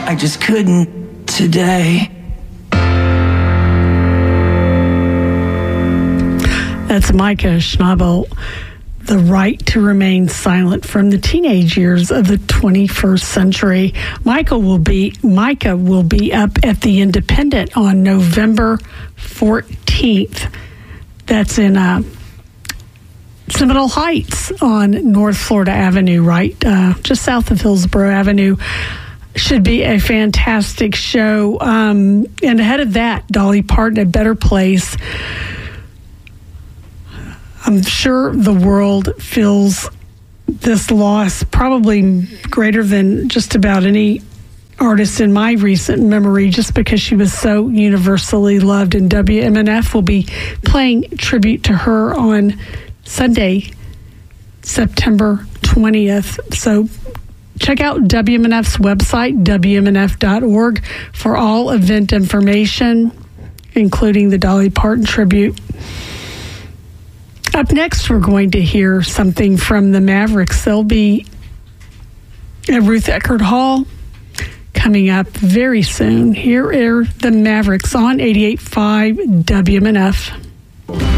I just couldn't today. That's Micah Schnabel, The Right to Remain Silent, from the teenage years of the 21st century. Micah will be up at the Independent on November 14th. That's in Seminole Heights on North Florida Avenue, right just south of Hillsborough Avenue. Should be a fantastic show. And ahead of that, Dolly Parton, A Better Place. I'm sure the world feels this loss probably greater than just about any artist in my recent memory, just because she was so universally loved. And WMNF will be playing tribute to her on Sunday, September 20th. So check out WMNF's website, WMNF.org, for all event information, including the Dolly Parton tribute. Up next, we're going to hear something from the Mavericks. They'll be at Ruth Eckerd Hall coming up very soon. Here are the Mavericks on 88.5 WMNF.